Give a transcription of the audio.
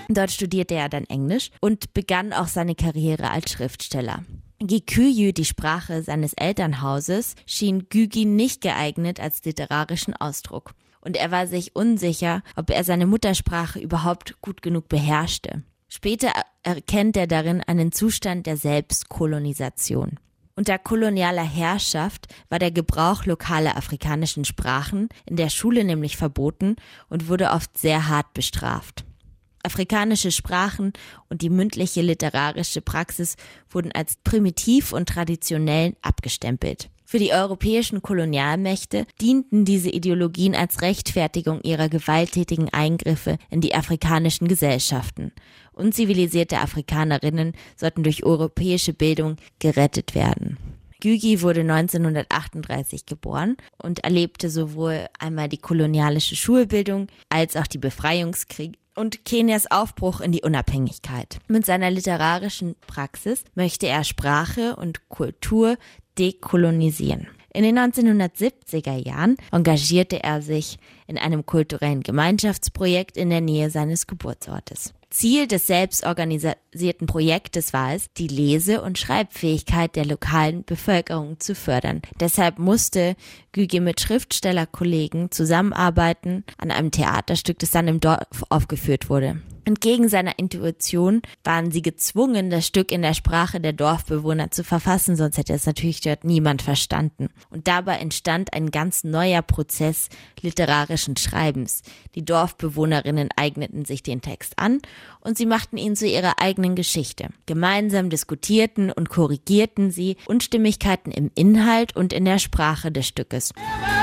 Dort studierte er dann Englisch und begann auch seine Karriere als Schriftsteller. Gikuyu, die Sprache seines Elternhauses, schien Gügi nicht geeignet als literarischen Ausdruck. Und er war sich unsicher, ob er seine Muttersprache überhaupt gut genug beherrschte. Später erkennt er darin einen Zustand der Selbstkolonisation. Unter kolonialer Herrschaft war der Gebrauch lokaler afrikanischen Sprachen in der Schule nämlich verboten und wurde oft sehr hart bestraft. Afrikanische Sprachen und die mündliche literarische Praxis wurden als primitiv und traditionell abgestempelt. Für die europäischen Kolonialmächte dienten diese Ideologien als Rechtfertigung ihrer gewalttätigen Eingriffe in die afrikanischen Gesellschaften. Unzivilisierte Afrikanerinnen sollten durch europäische Bildung gerettet werden. Gügi wurde 1938 geboren und erlebte sowohl einmal die kolonialische Schulbildung als auch die Befreiungskriege und Kenias Aufbruch in die Unabhängigkeit. Mit seiner literarischen Praxis möchte er Sprache und Kultur dekolonisieren. In den 1970er Jahren engagierte er sich in einem kulturellen Gemeinschaftsprojekt in der Nähe seines Geburtsortes. Ziel des selbstorganisierten Projektes war es, die Lese- und Schreibfähigkeit der lokalen Bevölkerung zu fördern. Deshalb musste Gügi mit Schriftstellerkollegen zusammenarbeiten an einem Theaterstück, das dann im Dorf aufgeführt wurde. Entgegen seiner Intuition waren sie gezwungen, das Stück in der Sprache der Dorfbewohner zu verfassen, sonst hätte es natürlich dort niemand verstanden. Und dabei entstand ein ganz neuer Prozess literarischen Schreibens. Die Dorfbewohnerinnen eigneten sich den Text an und sie machten ihn zu ihrer eigenen Geschichte. Gemeinsam diskutierten und korrigierten sie Unstimmigkeiten im Inhalt und in der Sprache des Stückes.